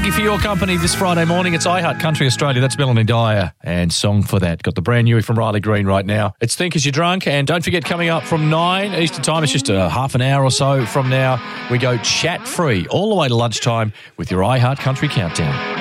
Thank you for your company this Friday morning. It's iHeart Country Australia. That's Melanie Dyer and Song for That. Got the brand new from Riley Green right now. It's Think As You're Drunk. And don't forget, coming up from 9 Eastern Time, it's just a half an hour or so from now, we go chat-free all the way to lunchtime with your iHeart Country Countdown.